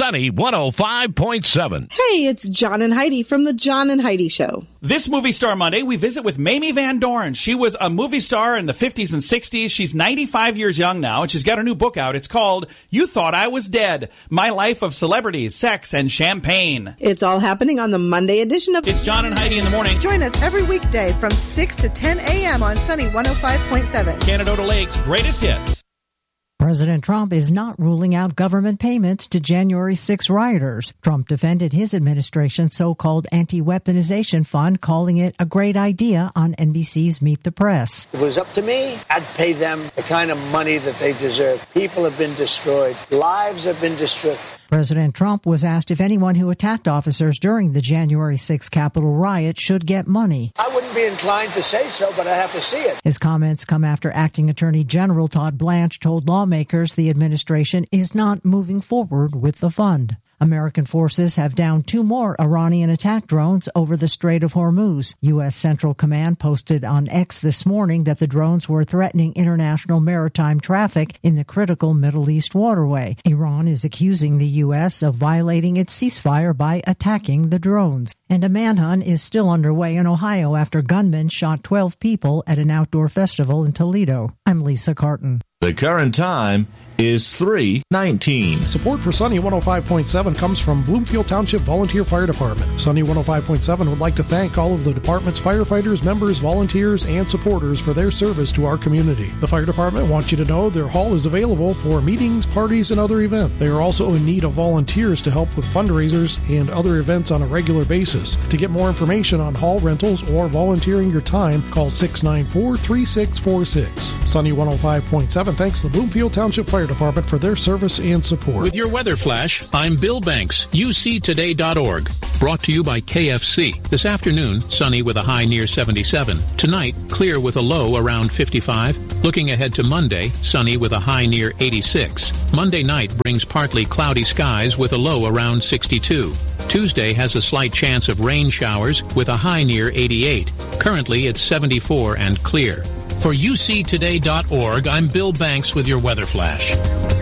Sunny 105.7. Hey, it's John and Heidi from The John and Heidi Show. This Movie Star Monday, we visit with Mamie Van Doren. She was a movie star in the 50s and 60s. She's 95 years young now, and she's got her new book out. It's called You Thought I Was Dead, My Life of Celebrities, Sex, and Champagne. It's all happening on the Monday edition of It's John and Heidi in the Morning. Join us every weekday from 6 to 10 a.m. on Sunny 105.7. Canada Lake's greatest hits. President Trump is not ruling out government payments to January 6 rioters. Trump defended his administration's so-called anti-weaponization fund, calling it a great idea on NBC's Meet the Press. If it was up to me, I'd pay them the kind of money that they deserve. People have been destroyed. Lives have been destroyed. President Trump was asked if anyone who attacked officers during the January 6 Capitol riot should get money. I wouldn't be inclined to say so, but I have to see it. His comments come after Acting Attorney General Todd Blanche told lawmakers the administration is not moving forward with the fund. American forces have downed 2 more Iranian attack drones over the Strait of Hormuz. U.S. Central Command posted on X this morning that the drones were threatening international maritime traffic in the critical Middle East waterway. Iran is accusing the U.S. of violating its ceasefire by attacking the drones. And a manhunt is still underway in Ohio after gunmen shot 12 people at an outdoor festival in Toledo. I'm Lisa Carton. The current time is 3:19. Support for Sunny 105.7 comes from Bloomfield Township Volunteer Fire Department. Sunny 105.7 would like to thank all of the department's firefighters, members, volunteers, and supporters for their service to our community. The fire department wants you to know their hall is available for meetings, parties, and other events. They are also in need of volunteers to help with fundraisers and other events on a regular basis. To get more information on hall rentals or volunteering your time, call 694-3646. Sunny 105.7 thanks the Bloomfield Township Fire Department for their service and support. With your weather flash, I'm Bill Banks, uctoday.org. Brought to you by KFC. This afternoon, sunny with a high near 77. Tonight, clear with a low around 55. Looking ahead to Monday, sunny with a high near 86. Monday night brings partly cloudy skies with a low around 62. Tuesday has a slight chance of rain showers with a high near 88. Currently, it's 74 and clear. For uctoday.org, I'm Bill Banks with your weather flash.